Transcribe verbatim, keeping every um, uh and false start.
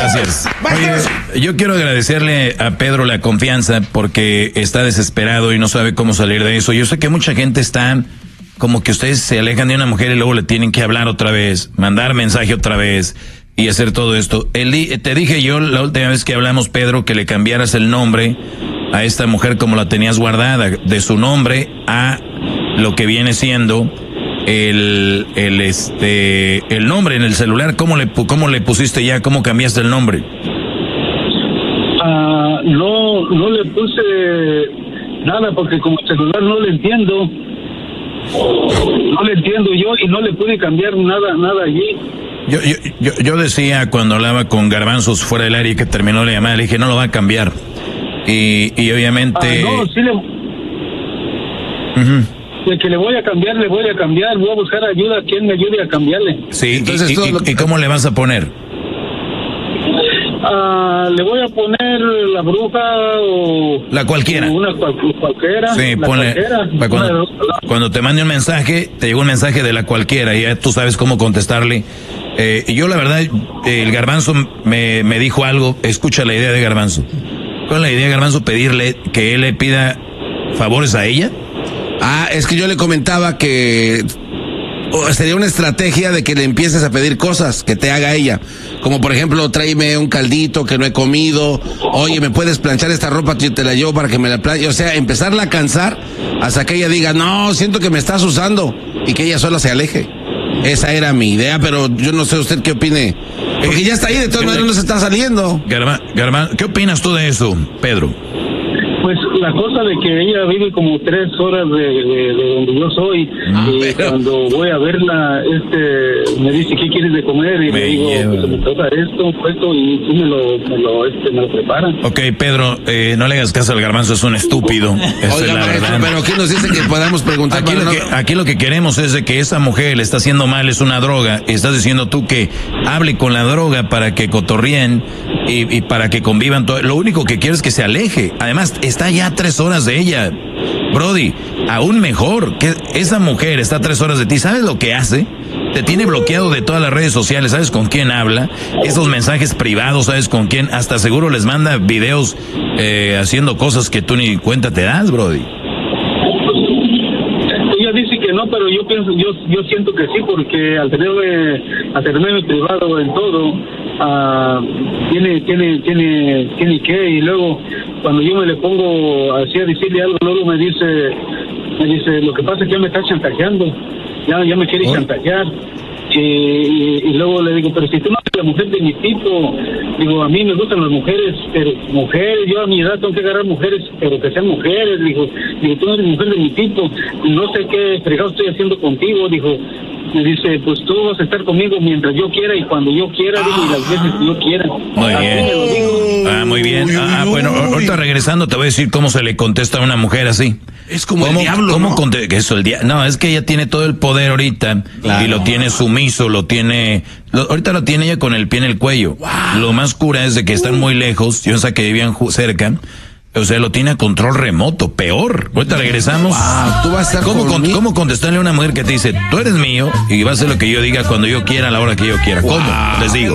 Gracias. Oye, yo quiero agradecerle a Pedro la confianza porque está desesperado y no sabe cómo salir de eso. Yo sé que mucha gente está como que ustedes se alejan de una mujer y luego le tienen que hablar otra vez, mandar mensaje otra vez y hacer todo esto. El, te dije yo la última vez que hablamos, Pedro, que le cambiaras el nombre a esta mujer como la tenías guardada, de su nombre a lo que viene siendo el, el este, el nombre en el celular. ¿Cómo le, cómo le pusiste ya? ¿Cómo cambiaste el nombre? Ah, no, no le puse nada porque como celular no le entiendo. No le entiendo yo y no le pude cambiar nada, nada allí. Yo, yo, yo, yo decía cuando hablaba con Garbanzos fuera del área que terminó la llamada, le dije, no lo va a cambiar. Y, y obviamente... Ah, no, sí le... Uh-huh. De que le voy a cambiar, le voy a cambiar, voy a buscar ayuda, quien me ayude a cambiarle. Sí, entonces, y, y, y, ¿y cómo le vas a poner? Ah, le voy a poner la bruja o... La cualquiera. O una cual, cualquiera. Sí, la ponle... Cualquiera. Cuando, cuando te mande un mensaje, te llegó un mensaje de la cualquiera y ya tú sabes cómo contestarle. Eh, y yo la verdad, el Garbanzo me, me dijo algo, escucha la idea de Garbanzo. ¿Cuál es la idea de Garbanzo? Pedirle que él le pida favores a ella. Ah, es que yo le comentaba que sería una estrategia de que le empieces a pedir cosas que te haga ella. Como por ejemplo, tráeme un caldito que no he comido. Oye, ¿me puedes planchar esta ropa? Yo te la llevo para que me la planche. O sea, empezarla a cansar hasta que ella diga, no, siento que me estás usando. Y que ella sola se aleje. Esa era mi idea, pero yo no sé usted qué opine. Porque ya está ahí, de todas maneras no se está saliendo. Garba, Garba, ¿qué opinas tú de eso, Pedro? Pues la cosa de que ella vive como tres horas de, de, de donde yo soy. Ah, y pero... cuando voy a verla, este, me dice, ¿qué quieres de comer? Y me le digo, lleva. pues me toca esto, esto, y tú me lo, me lo, este, me lo preparas. Ok, Pedro, eh, no le hagas caso al Garbanzo, es un estúpido. Esa Oiga, es la maestro, verdad. pero aquí nos dice que podamos preguntar. Aquí lo, no... que, aquí lo que queremos es de que esa mujer le está haciendo mal, es una droga. Estás diciendo tú que hable con la droga para que cotorreen y, y para que convivan. Todo. Lo único que quiero es que se aleje. Además, está ya tres horas de ella. Brody, aún mejor, que esa mujer está a tres horas de ti. ¿Sabes lo que hace? Te tiene bloqueado de todas las redes sociales. ¿Sabes con quién habla? Esos mensajes privados, ¿sabes con quién? Hasta seguro les manda videos eh, haciendo cosas que tú ni cuenta te das, Brody. Ella dice que no, pero yo pienso, yo yo siento que sí, porque al tenerme, al tenerme privado en todo, uh, tiene, tiene, tiene, tiene que, y luego cuando yo me le pongo así a decirle algo, luego me dice, me dice, lo que pasa es que ya me está chantajeando, ya, ya me quiere ¿Oh? chantajear. Y, y, y luego le digo, pero si tú no eres la mujer de mi tipo, digo, a mí me gustan las mujeres, pero mujeres, yo a mi edad tengo que agarrar mujeres, pero que sean mujeres, digo, digo, tú no eres mujer de mi tipo, no sé qué fregado estoy haciendo contigo, dijo. Me dice, pues tú vas a estar conmigo mientras yo quiera y cuando yo quiera, digo, y las veces que yo quiera. Muy bien. Ah, muy bien. Ah, bueno, ahorita regresando te voy a decir cómo se le contesta a una mujer así. Es como ¿Cómo, el diablo, ¿cómo ¿no? Conte- que eso, el dia- no, es que ella tiene todo el poder ahorita, claro, y lo tiene sumiso, lo tiene... Lo, ahorita lo tiene ella con el pie en el cuello. Wow. Lo más cura es de que están muy lejos, yo sé que vivían ju- cerca. O sea, lo tiene a control remoto, peor. Ahorita regresamos. Wow, tú vas a estar ¿Cómo, con, conmigo? ¿Cómo contestarle a una mujer que te dice, tú eres mío y va a hacer lo que yo diga cuando yo quiera, a la hora que yo quiera? ¿Cómo? Wow. Les digo.